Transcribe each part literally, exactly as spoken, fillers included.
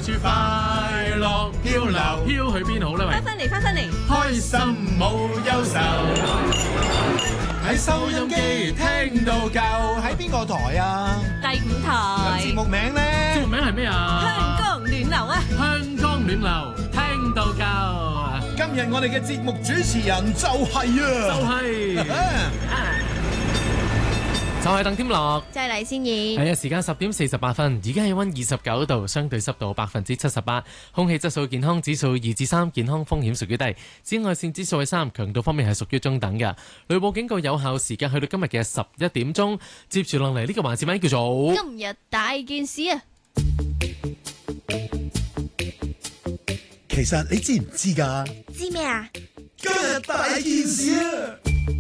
住快樂漂流，飄去邊好呢？喂， 翻返嚟，翻返嚟， 開心冇憂愁，喺收音機聽到夠。 喺邊個台啊？ 第五台節目名咧？ 節目名係咩啊？ 香江暖流啊！ 香江暖流，聽到夠。 今日我哋嘅節目主持人就係就啊， 係就係鄧添樂。 就係黎先怡。 係啊，時間十點四十八分，而家氣溫二十九度，相對濕度百分之七十八，空氣質素健康指數二至三，健康風險屬於低，紫外線指數係三，強度方面係屬於中等嘅。雷暴警告有效時間去到今日嘅十一點鐘。接住落嚟呢個環節名叫做今日大件事啊！ 其實你知唔知㗎？ 知咩啊？ 今日大件事啊！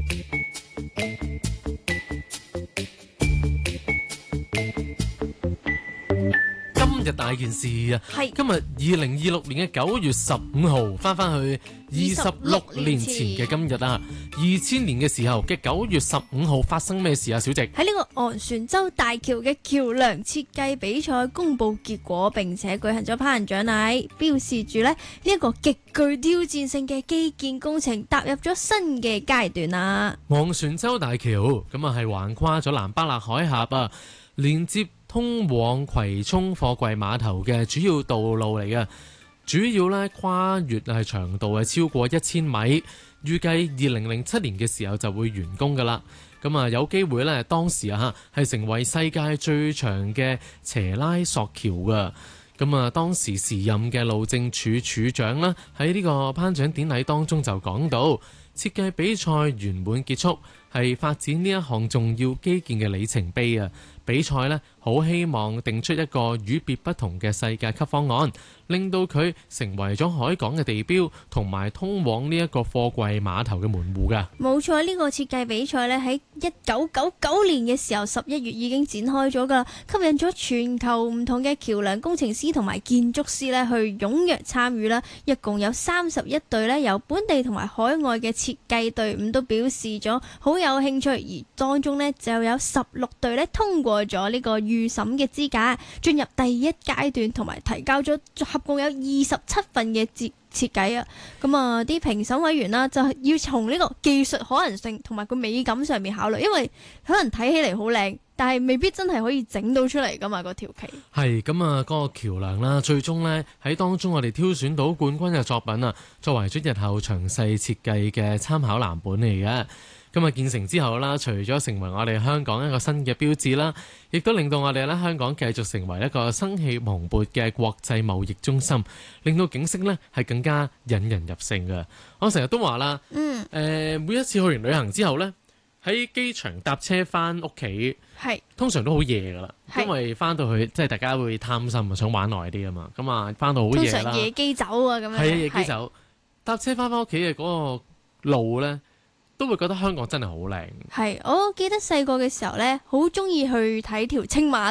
今日大件事啊！ 係今日二零二六年嘅九月十五號，翻翻去二十六年前嘅今日啊！二千年嘅時候嘅九月十五號發生咩事啊？小靜喺呢個昂船洲大橋嘅橋梁設計比賽公佈結果，並且舉行咗頒獎禮，標示住咧呢一個極具挑戰性嘅基建工程踏入咗新嘅階段啦。 昂船洲大橋咁啊，係橫跨咗南巴勒海峽啊，連接通往葵涌貨櫃碼頭嘅主要道路嚟嘅，主要咧跨越係長度係超過一千米，預計二零零七年嘅時候就會完工噶啦。咁啊，有機會咧，當時啊係成為世界最長嘅斜拉索橋噶。咁啊，當時時任嘅路政署署長啦，喺呢個頒獎典禮當中就講到，設計比賽圓滿結束，係發展呢一項重要基建嘅里程碑啊！比賽呢，好希望定出一個與別不同嘅世界級方案，令到佢成為咗海港嘅地標，同埋通往呢一個貨櫃碼頭嘅門戶㗎。 冇錯，呢個設計比賽呢，喺一九九九年嘅時候十一月已經展開咗噶啦，吸引咗全球唔同嘅橋梁工程師同埋建築師呢去踴躍參與啦。一共有三十一隊呢，由本地同埋海外嘅設計隊伍都表示咗好有興趣，而當中呢，就有十六隊呢通過咗呢個預審嘅資格，進入第一階段，同埋提交咗合共有二十七份嘅設設計啊。咁啊，啲評審委員啦，就係要從呢個技術可能性同埋個美感上面考慮，因為可能睇起嚟好靚，但係未必真係可以整到出嚟噶嘛，個條旗。係咁啊，嗰個橋梁啦，最終呢，喺當中我哋挑選到冠軍嘅作品啊，作為咗日後詳細設計嘅參考藍本嚟嘅。今日建成之後啦，除咗成為我哋香港一個新嘅標誌啦，亦都令到我哋咧香港繼續成為一個生氣蓬勃嘅國際貿易中心，令到景色咧係更加引人入勝嘅。我成日都話啦，嗯，誒、呃，每一次去完旅行之後咧，喺機場搭車翻屋企，係通常都好夜噶啦，因為翻到去即係大家會貪心啊，想玩耐啲啊嘛，咁啊翻到好夜啦，通常夜機走啊咁樣，係啊夜機走，搭車翻翻屋企嘅嗰個路咧，都會覺得香港真係好靚。係，我記得細個嘅時候呢，好中意去睇條青馬